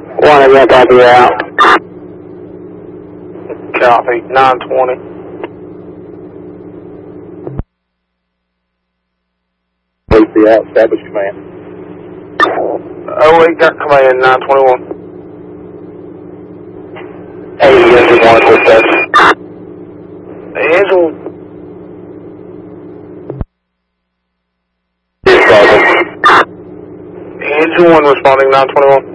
One of you copy you out. Copy, 920. Be out, establish command. 08 got command, 921. Hey, engine 1 for search. Engine. Engine 1 responding, 921.